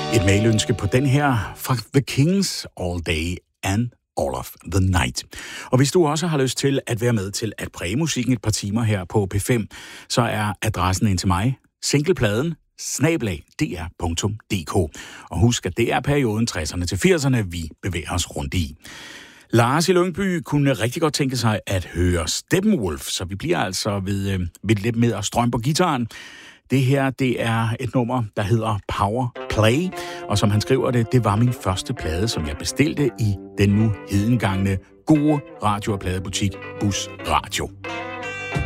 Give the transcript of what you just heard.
Et mailønske på den her fra The Kings, All Day and All of the Night. Og hvis du også har lyst til at være med til at præge musikken et par timer her på P5, så er adressen ind til mig, singlepladen @dr.dk. Og husk, at det er perioden 60'erne til 80'erne, vi bevæger os rundt i. Lars i Lyngby kunne rigtig godt tænke sig at høre Steppenwolf, så vi bliver altså ved lidt mere strøm på gitaren. Det her, det er et nummer, der hedder Power Play, og som han skriver det var min første plade, som jeg bestilte i den nu hedengangne gode radio- og pladebutik Bus Radio.